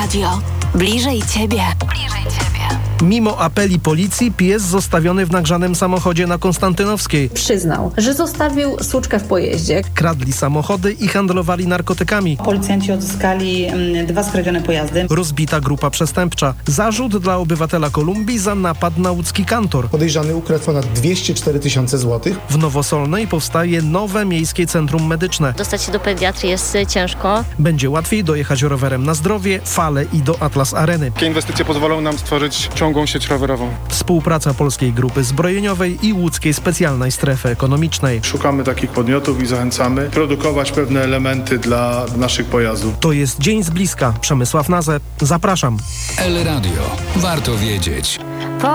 Radio. Bliżej Ciebie. Mimo apeli policji pies zostawiony w nagrzanym samochodzie na Konstantynowskiej. Przyznał, że zostawił suczkę w pojeździe. Kradli samochody i handlowali narkotykami. Policjanci odzyskali 2 skradzione pojazdy. Rozbita grupa przestępcza. Zarzut dla obywatela Kolumbii za napad na łódzki kantor. Podejrzany ukradł ponad 204 tysiące złotych. W Nowosolnej powstaje nowe miejskie centrum medyczne. Dostać się do pediatrii jest ciężko. Będzie łatwiej dojechać rowerem na Zdrowie, Fale i do Atlas Areny. Takie inwestycje pozwolą nam stworzyć ciągłą sieć rowerową. Współpraca Polskiej Grupy Zbrojeniowej i Łódzkiej Specjalnej Strefy Ekonomicznej. Szukamy takich podmiotów i zachęcamy produkować pewne elementy dla naszych pojazdów. To jest Dzień z bliska. Przemysław Nazę. Zapraszam. El Radio. Warto wiedzieć.